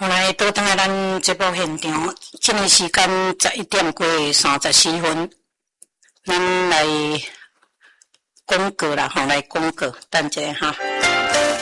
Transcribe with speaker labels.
Speaker 1: 后来倒转来咱节目现场，这个时间11点过34分，咱来广告啦，来广告，等一下哈。